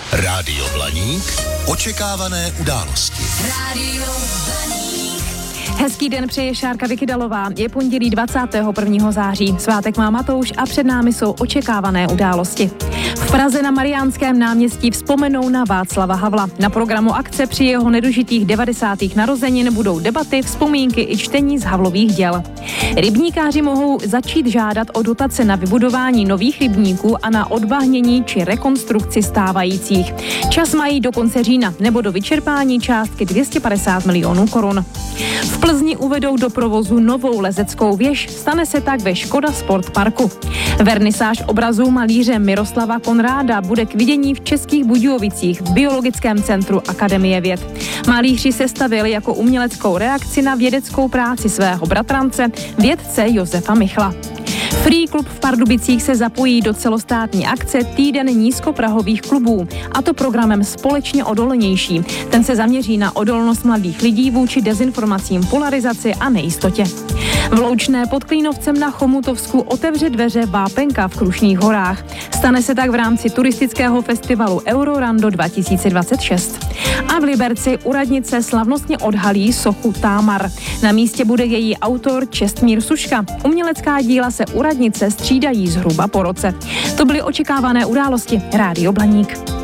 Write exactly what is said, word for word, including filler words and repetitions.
Rádio Blaník. Očekávané události. Rádio Blaník. Hezký den přeje Šárka Vykydalová. Je pondělí dvacátého prvního září. Svátek má Matouš a před námi jsou očekávané události. V Praze na Mariánském náměstí vzpomenou na Václava Havla. Na programu akce při jeho nedožitých devadesátých narozenin budou debaty, vzpomínky i čtení z Havlových děl. Rybníkáři mohou začít žádat o dotace na vybudování nových rybníků a na odbahnění či rekonstrukci stávajících. Čas mají do konce října nebo do vyčerpání částky dvě stě padesát milionů korun. V Plzni uvedou do provozu novou lezeckou věž, stane se tak ve Škoda Sport Parku. Vernisáž obrazů malíře Miroslava Konráda bude k vidění v Českých Budějovicích v Biologickém centru Akademie věd. Malíři sestavili jako uměleckou reakci na vědeckou práci svého bratrance, vědce Josefa Michla. Free Klub v Pardubicích se zapojí do celostátní akce Týden nízkoprahových klubů, a to programem Společně odolnější. Ten se zaměří na odolnost mladých lidí vůči dezinformacím, polarizaci a nejistotě. V Loučné pod Klínovcem na Chomutovsku otevře dveře Vápenka v Krušných horách. Stane se tak v rámci turistického festivalu Eurorando dva tisíce dvacet šest. A v Liberci u radnice slavnostně odhalí sochu Támar. Na místě bude její autor Čestmír Suška. Umělecká díla se u radnice střídají zhruba po roce. To byly očekávané události. Rádio Blaník.